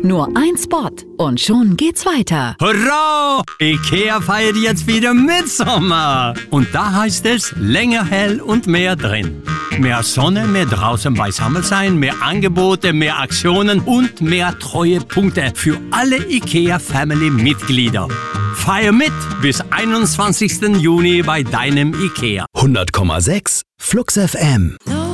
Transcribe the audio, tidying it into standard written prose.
Nur ein Spot und schon geht's weiter. Hurra! IKEA feiert jetzt wieder Mitsommer. Und da heißt es länger hell und mehr drin. Mehr Sonne, mehr draußen beisammen sein, mehr Angebote, mehr Aktionen und mehr Treuepunkte für alle IKEA-Family-Mitglieder. Feier mit bis 21. Juni bei deinem IKEA. 100,6 Flux FM.